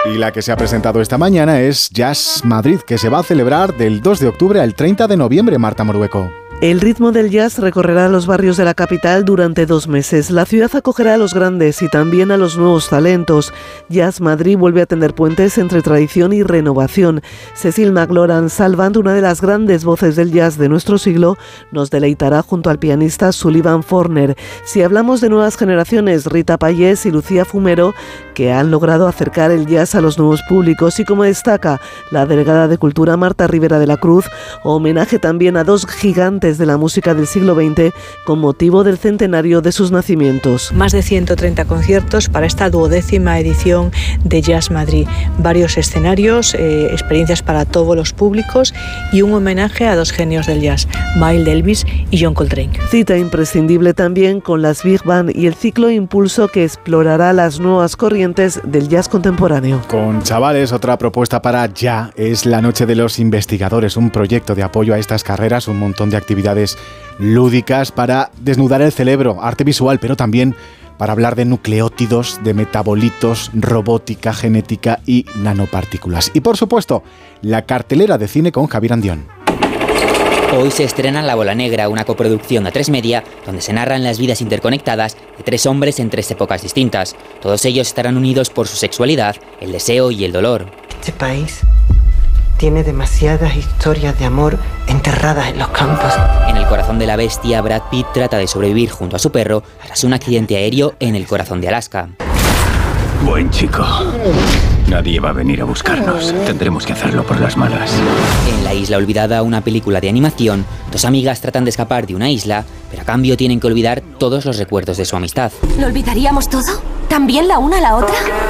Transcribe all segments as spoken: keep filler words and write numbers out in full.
Y la que se ha presentado esta mañana es Jazz Madrid, que se va a celebrar del dos de octubre al treinta de noviembre, Marta Morueco. El ritmo del jazz recorrerá los barrios de la capital durante dos meses. La ciudad acogerá a los grandes y también a los nuevos talentos. Jazz Madrid vuelve a tender puentes entre tradición y renovación. Cecil McLaurin Salvant, una de las grandes voces del jazz de nuestro siglo, nos deleitará junto al pianista Sullivan Forner. Si hablamos de nuevas generaciones, Rita Payés y Lucía Fumero, que han logrado acercar el jazz a los nuevos públicos, y como destaca la delegada de Cultura Marta Rivera de la Cruz, homenaje también a dos gigantes de la música del siglo veinte con motivo del centenario de sus nacimientos. Más de ciento treinta conciertos para esta duodécima edición de Jazz Madrid. Varios escenarios, eh, experiencias para todos los públicos y un homenaje a dos genios del jazz, Miles Davis y John Coltrane. Cita imprescindible también con las Big Band y el ciclo Impulso, que explorará las nuevas corrientes del jazz contemporáneo. Con chavales, otra propuesta para ya es la Noche de los Investigadores, un proyecto de apoyo a estas carreras, un montón de actividades actividades lúdicas para desnudar el cerebro, arte visual, pero también para hablar de nucleótidos, de metabolitos, robótica, genética y nanopartículas. Y por supuesto, la cartelera de cine con Javier Andión. Hoy se estrena La Bola Negra, una coproducción de A tres Media, donde se narran las vidas interconectadas de tres hombres en tres épocas distintas. Todos ellos estarán unidos por su sexualidad, el deseo y el dolor. Este país tiene demasiadas historias de amor enterradas en los campos. En El corazón de la bestia, Brad Pitt trata de sobrevivir junto a su perro tras un accidente aéreo en el corazón de Alaska. Buen chico. Nadie va a venir a buscarnos. Tendremos que hacerlo por las malas. En La isla olvidada, una película de animación, dos amigas tratan de escapar de una isla, pero a cambio tienen que olvidar todos los recuerdos de su amistad. ¿Lo olvidaríamos todo? ¿También la una a la otra?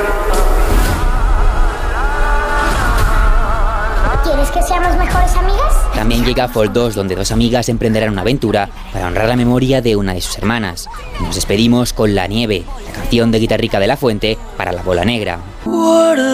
¿Quieres que seamos mejores amigas? También llega Fall dos, donde dos amigas emprenderán una aventura para honrar la memoria de una de sus hermanas. Nos despedimos con La nieve, la canción de Guitarrica de la Fuente para La Bola Negra.